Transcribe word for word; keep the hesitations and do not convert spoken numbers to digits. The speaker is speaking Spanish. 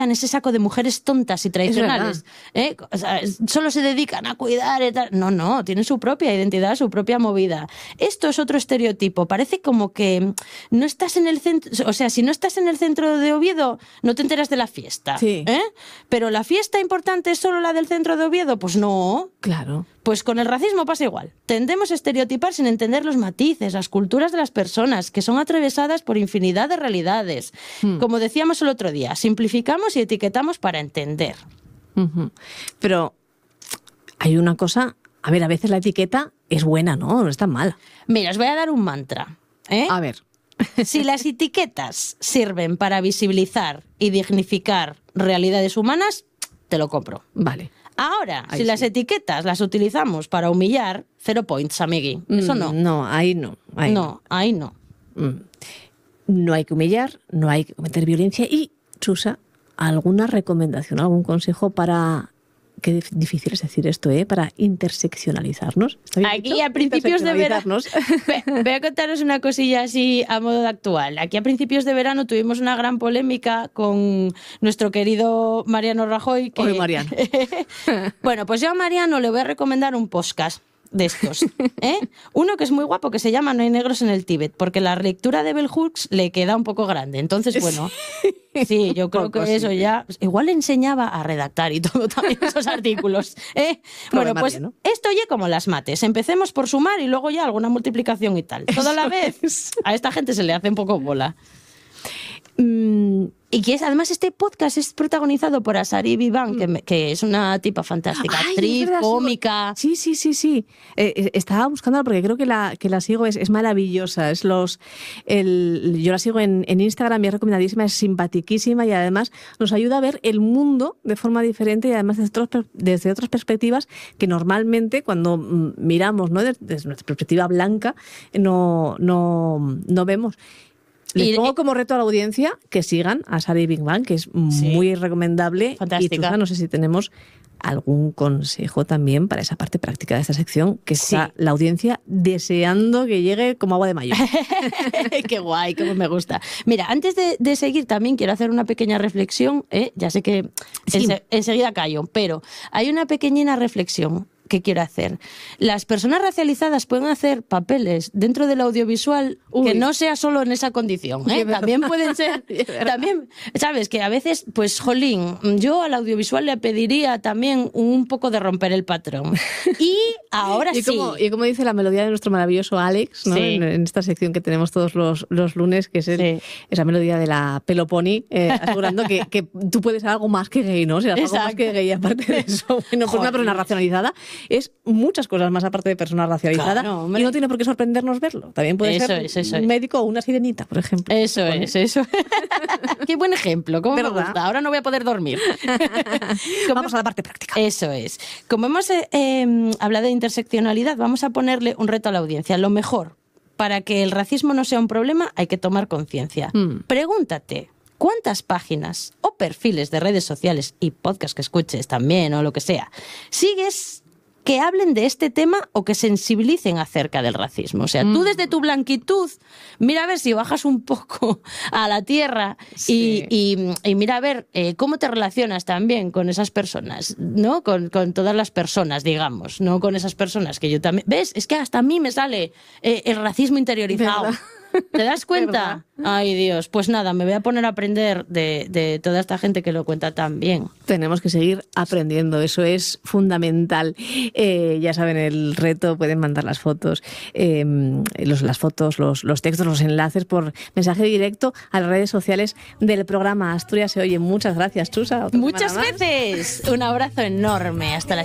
en ese saco de mujeres tontas y tradicionales. ¿eh? O sea, solo se dedican a cuidar y tal. No, no, tienen su propia identidad, su propia movida. Esto es otro estereotipo. Parece como que no estás en el centro, o sea, si no estás en el centro de Oviedo, no te enteras de la fiesta. Sí. ¿eh? Pero la fiesta importante es solo la del centro de Oviedo, pues no. Claro. Pues con el racismo pasa igual. Tendemos a estereotipar sin entender los matices, las culturas de las personas, que son atravesadas por infinidad de realidades. Hmm. Como decíamos el otro día, simplificamos y etiquetamos para entender. Uh-huh. Pero hay una cosa, a ver, a veces la etiqueta es buena, ¿no? No es tan mala. Mira, os voy a dar un mantra. ¿eh? A ver. Si las etiquetas sirven para visibilizar y dignificar realidades humanas, te lo compro. Vale. Ahora, ahí si sí. las etiquetas las utilizamos para humillar, cero points, amigui. Eso no. Mm, no, ahí no. Ahí no, no, ahí no. Mm. No hay que humillar, no hay que cometer violencia. Y, Chusa, ¿alguna recomendación, algún consejo para... Qué difícil es decir esto, ¿eh? Para interseccionalizarnos. Aquí dicho? A principios de verano... Voy a contaros una cosilla así a modo de actual. Aquí a principios de verano tuvimos una gran polémica con nuestro querido Mariano Rajoy. Que... Oye, Mariano. Bueno, pues yo a Mariano le voy a recomendar un podcast de estos. ¿eh? Uno que es muy guapo, que se llama No hay negros en el Tíbet, porque la lectura de Bell Hooks le queda un poco grande. Entonces, bueno, sí, yo creo que eso ya... Igual le enseñaba a redactar y todo también esos artículos. ¿eh? Bueno, pues bien, ¿no? Esto oye como las mates. Empecemos por sumar y luego ya alguna multiplicación y tal. Toda la vez a esta gente se le hace un poco bola. Mm, y que es, además este podcast es protagonizado por Asari Vivan, que, que es una tipa fantástica, Ay, actriz, verdad, cómica. Sí, sí, sí, sí. Eh, estaba buscándola porque creo que la, que la sigo, es, es maravillosa. Es los, el, yo la sigo en, en Instagram y es recomendadísima, es simpatiquísima y además nos ayuda a ver el mundo de forma diferente y además desde, otros, desde otras perspectivas que normalmente cuando miramos, ¿no? desde, desde nuestra perspectiva blanca no, no, no vemos. Les y, pongo como reto a la audiencia que sigan a Asari Vivan, que es sí, muy recomendable. Fantástica. Y Chusa, no sé si tenemos algún consejo también para esa parte práctica de esta sección, que sí. está la audiencia deseando que llegue como agua de mayo. Qué guay, cómo me gusta. Mira, antes de, de seguir también quiero hacer una pequeña reflexión. ¿eh? Ya sé que sí. ense, enseguida callo, pero hay una pequeñina reflexión que quiero hacer. Las personas racializadas pueden hacer papeles dentro del audiovisual Uy. que no sea solo en esa condición. ¿eh? También pueden ser... también, ¿sabes? Que a veces, pues, jolín, yo al audiovisual le pediría también un poco de romper el patrón. Y ahora y sí. Como, y como dice la melodía de nuestro maravilloso Alex, ¿no? Sí. en, en esta sección que tenemos todos los, los lunes, que es el, sí. esa melodía de la Peloponi, eh, asegurando que, que tú puedes ser algo más que gay, ¿no? Ser algo más que gay, aparte de eso. Bueno, pues una persona racionalizada es muchas cosas más aparte de persona racializada claro, y no tiene por qué sorprendernos verlo. También puede eso ser es, eso un es. médico o una sirenita, por ejemplo. Eso es, eso. Qué buen ejemplo, cómo ¿verdad? Me gusta. Ahora no voy a poder dormir. Vamos a la parte práctica. Eso es. Como hemos eh, eh, hablado de interseccionalidad, vamos a ponerle un reto a la audiencia. Lo mejor, para que el racismo no sea un problema, hay que tomar conciencia. Mm. Pregúntate, ¿cuántas páginas o perfiles de redes sociales y podcast que escuches también o lo que sea, sigues que hablen de este tema o que sensibilicen acerca del racismo? O sea, mm. tú desde tu blanquitud, mira a ver si bajas un poco a la tierra sí. y, y, y mira a ver eh, cómo te relacionas también con esas personas, ¿no? Con, con todas las personas, digamos, no con esas personas que yo también... ¿Ves? Es que hasta a mí me sale eh, el racismo interiorizado. ¿Verdad? ¿Te das cuenta? Ay, Dios. Pues nada, me voy a poner a aprender de, de toda esta gente que lo cuenta tan bien. Tenemos que seguir aprendiendo, eso es fundamental. Eh, ya saben, el reto, pueden mandar las fotos, eh, los, las fotos, los, los textos, los enlaces por mensaje directo a las redes sociales del programa Asturias se oye. Muchas gracias, Chusa. Muchas veces. Un abrazo enorme. Hasta la